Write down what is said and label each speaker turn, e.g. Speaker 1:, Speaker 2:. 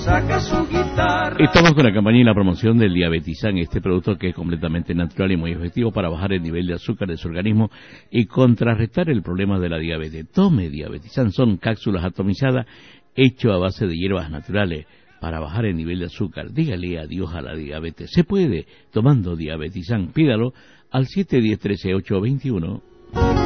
Speaker 1: Saca su guitarra.
Speaker 2: Estamos con la campaña y la promoción del Diabetizan, este producto que es completamente natural y muy efectivo para bajar el nivel de azúcar de su organismo y contrarrestar el problema de la diabetes. Tome Diabetizan, son cápsulas atomizadas hecho a base de hierbas naturales para bajar el nivel de azúcar. Dígale adiós a la diabetes. Se puede tomando Diabetizan. Pídalo al 710-13821.